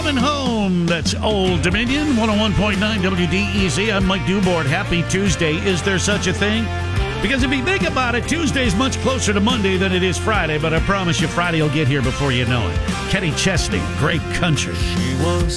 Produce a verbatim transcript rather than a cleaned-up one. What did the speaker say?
Coming home. That's Old Dominion, one oh one point nine W D E Z. I'm Mike Dubord. Happy Tuesday. Is there such a thing? Because if you think about it, Tuesday's much closer to Monday than it is Friday, but I promise you Friday will get here before you know it. Kenny Chesney, Great Country. She was